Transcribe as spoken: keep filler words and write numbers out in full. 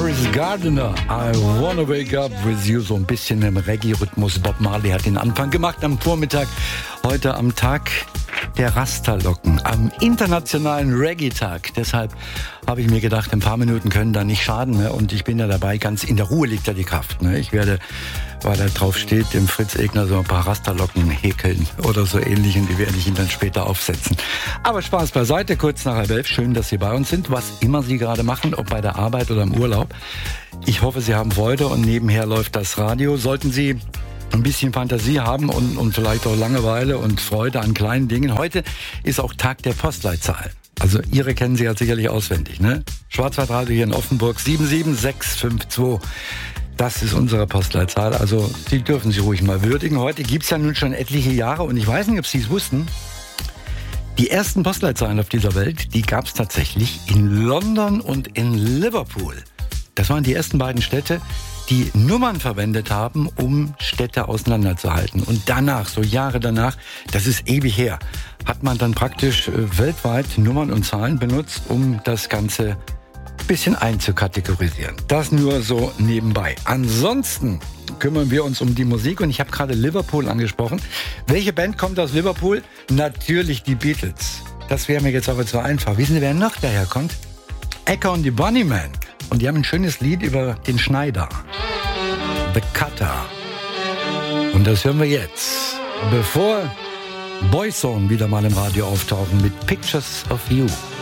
Chris Gardner, I Wanna Wake Up With You, so ein bisschen im Reggae-Rhythmus. Bob Marley hat den Anfang gemacht am Vormittag, heute am Tag der Rasterlocken, am internationalen Reggae-Tag. Deshalb habe ich mir gedacht, ein paar Minuten können da nicht schaden, ne? Und ich bin ja dabei, ganz in der Ruhe liegt ja die Kraft, ne? Ich werde, weil da drauf steht, dem Fritz Egner so ein paar Rasterlocken häkeln oder so ähnlich, und die werde ich ihn dann später aufsetzen. Aber Spaß beiseite, kurz nach halb elf, schön, dass Sie bei uns sind, was immer Sie gerade machen, ob bei der Arbeit oder im Urlaub. Ich hoffe, Sie haben Freude und nebenher läuft das Radio. Sollten Sie ein bisschen Fantasie haben und, und vielleicht auch Langeweile und Freude an kleinen Dingen. Heute ist auch Tag der Postleitzahl. Also Ihre kennen Sie ja sicherlich auswendig, ne? Schwarzwaldradio hier in Offenburg, sieben sieben sechs fünf zwei. Das ist unsere Postleitzahl. Also Sie dürfen sie ruhig mal würdigen. Heute gibt's ja nun schon etliche Jahre und ich weiß nicht, ob Sie es wussten. Die ersten Postleitzahlen auf dieser Welt, die gab's tatsächlich in London und in Liverpool. Das waren die ersten beiden Städte, die Nummern verwendet haben, um Städte auseinanderzuhalten. Und danach, so Jahre danach, das ist ewig her, hat man dann praktisch äh, weltweit Nummern und Zahlen benutzt, um das Ganze ein bisschen einzukategorisieren. Das nur so nebenbei. Ansonsten kümmern wir uns um die Musik und ich habe gerade Liverpool angesprochen. Welche Band kommt aus Liverpool? Natürlich die Beatles. Das wäre mir jetzt aber zu einfach. Wissen Sie, wer noch daherkommt? Echo und die Bunnymen. Und die haben ein schönes Lied über den Schneider. The Cutter. Und das hören wir jetzt, bevor Boyzone wieder mal im Radio auftauchen mit Pictures of You.